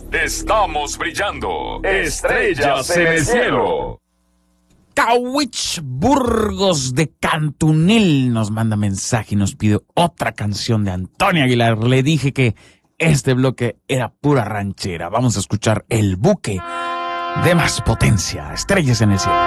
Estamos brillando. Estrellas en el cielo. Kawich Burgos de Cantunil nos manda mensaje y nos pide otra canción de Antonio Aguilar. Le dije que este bloque era pura ranchera. Vamos a escuchar El Buque de Más Potencia. Estrellas en el cielo.